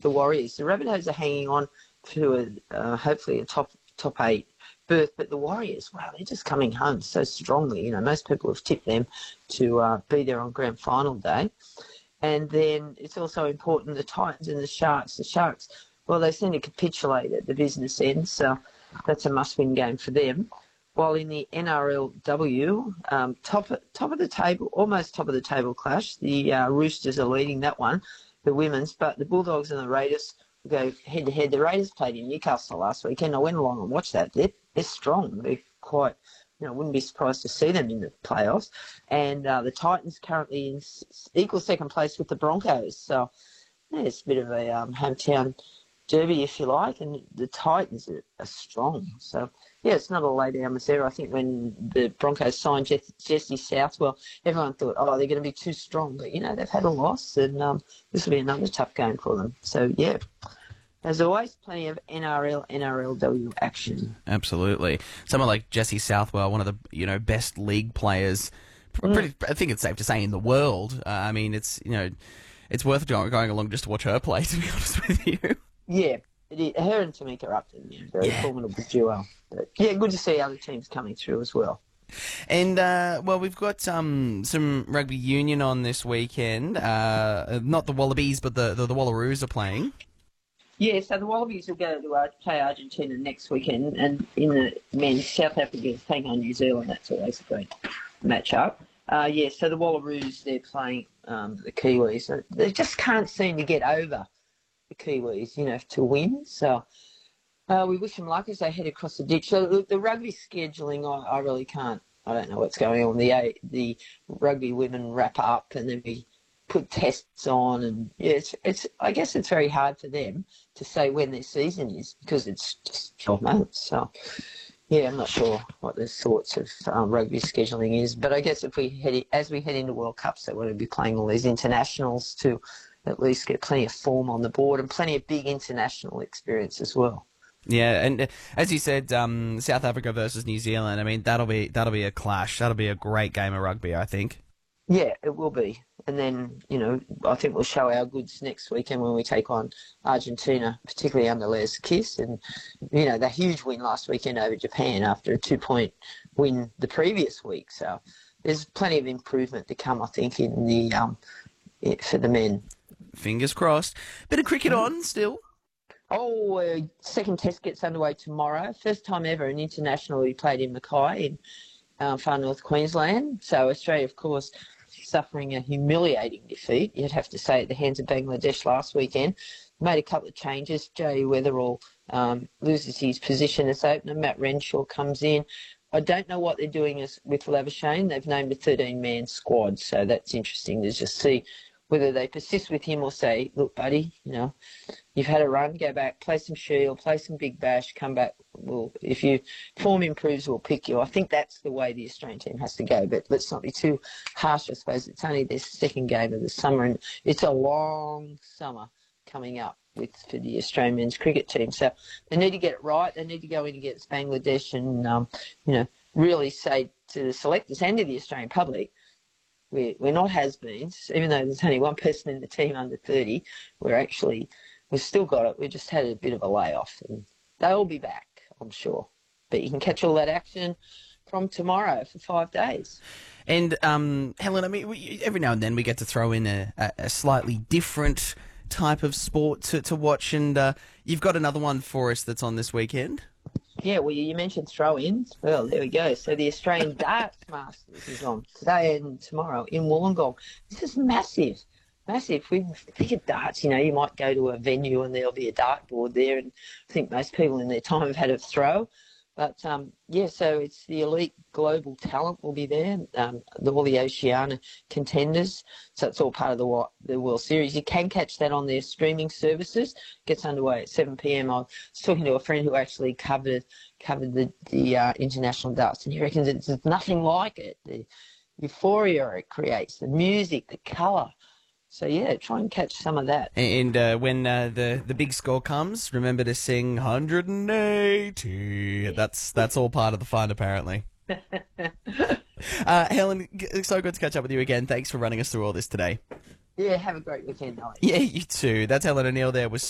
the Warriors. The Rabbitohs are hanging on to hopefully a top eight berth, but the Warriors, wow, they're just coming home so strongly. Most people have tipped them to be there on grand final day. And then it's also important, the Titans and the Sharks. The Sharks, well, they seem to capitulate at the business end, so that's a must-win game for them. While in the NRLW, top of the table, almost top of the table clash, the Roosters are leading that one, the women's, but the Bulldogs and the Raiders go head-to-head. The Raiders played in Newcastle last weekend. I went along and watched that. They're strong. They're quite, wouldn't be surprised to see them in the playoffs. And the Titans currently in equal second place with the Broncos. So yeah, it's a bit of a hometown derby, if you like, and the Titans are strong. So, yeah, it's not a lay-down misera. I think when the Broncos signed Jesse Southwell, everyone thought, they're going to be too strong. But, they've had a loss, and this will be another tough game for them. So, yeah, as always, plenty of NRLW action. Absolutely. Someone like Jesse Southwell, one of the, best league players, I think it's safe to say, in the world. I mean, it's it's worth going along just to watch her play, to be honest with you. Yeah, her and Tamika Upton, very formidable duo. But yeah, good to see other teams coming through as well. And, we've got some rugby union on this weekend. Not the Wallabies, but the Wallaroos are playing. Yeah, so the Wallabies will go to play Argentina next weekend, and in the men's, South Africa is taking on New Zealand. That's always a great match-up. So the Wallaroos, they're playing the Kiwis. They just can't seem to get over the Kiwis, to win. So we wish them luck as they head across the ditch. So the rugby scheduling, I really can't. I don't know what's going on. The rugby women wrap up and then we put tests on, and I guess it's very hard for them to say when their season is because it's just 12 months. So yeah, I'm not sure what the sorts of rugby scheduling is, but I guess as we head into World Cups, they want to be playing all these internationals to at least get plenty of form on the board and plenty of big international experience as well. Yeah, and as you said, South Africa versus New Zealand. I mean, that'll be a clash. That'll be a great game of rugby, I think. Yeah, it will be. And then, I think we'll show our goods next weekend when we take on Argentina, particularly under Les Kiss. And, the huge win last weekend over Japan after a 2-point win the previous week. So there's plenty of improvement to come, I think, in the for the men. Fingers crossed. Bit of cricket on still. Second test gets underway tomorrow. First time ever an international we played in Mackay in far north Queensland. So Australia, of course, suffering a humiliating defeat, you'd have to say, at the hands of Bangladesh last weekend. Made a couple of changes. Joey Weatherall loses his position as opener. Matt Renshaw comes in. I don't know what they're doing with Labuschagne. They've named a 13-man squad, so that's interesting to just see whether they persist with him or say, look, buddy, you've had a run, go back, play some Shield, play some Big Bash, come back. If your form improves, we'll pick you. I think that's the way the Australian team has to go, but let's not be too harsh. I suppose it's only their second game of the summer, and it's a long summer coming up for the Australian men's cricket team. So they need to get it right. They need to go in against Bangladesh and, really say to the selectors and to the Australian public, we're not has-beens, even though there's only one person in the team under 30. We've still got it. We just had a bit of a layoff, and they'll be back, I'm sure. But you can catch all that action from tomorrow for 5 days. And Helen, I mean, every now and then we get to throw in a slightly different type of sport to watch, and you've got another one for us that's on this weekend. Yeah, well, you mentioned throw-ins. Well, there we go. So the Australian Darts Masters is on today and tomorrow in Wollongong. This is massive. Massive. We think of darts, you might go to a venue and there'll be a dartboard there, and I think most people in their time have had a throw. But, so it's the elite global talent will be there, all the Oceania contenders. So it's all part of the World Series. You can catch that on their streaming services. Gets underway at 7 p.m. I was talking to a friend who actually covered the international darts, and he reckons there's nothing like it. The euphoria it creates, the music, the colour. So, yeah, try and catch some of that. And when the big score comes, remember to sing 180. That's all part of the fun, apparently. Helen, so good to catch up with you again. Thanks for running us through all this today. Yeah, have a great weekend, Alex. Yeah, you too. That's Helen O'Neill there with